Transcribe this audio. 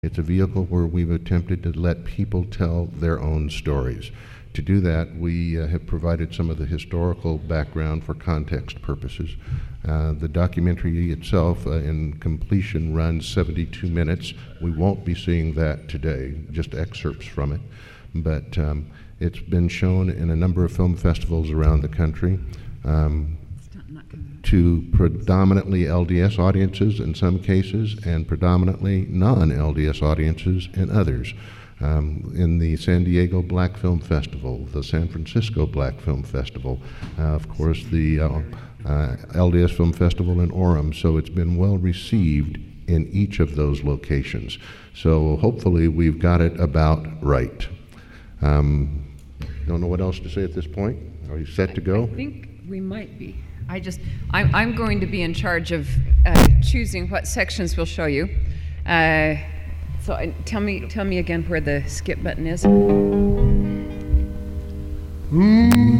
It's a vehicle where we've attempted to let people tell their own stories. To do that, we have provided some of the historical background for context purposes. The documentary itself, in completion, runs 72 minutes. We won't be seeing that today, just excerpts from it. But it's been shown in a number of film festivals around the country. To predominantly LDS audiences in some cases and predominantly non-LDS audiences in others. In the San Diego Black Film Festival, the San Francisco Black Film Festival, of course the LDS Film Festival in Orem, so it's been well received in each of those locations. So hopefully we've got it about right. Don't know what else to say at this point. Are you set to go? I think we might be. I'm going to be in charge of choosing what sections we'll show you. So tell me again where the skip button is.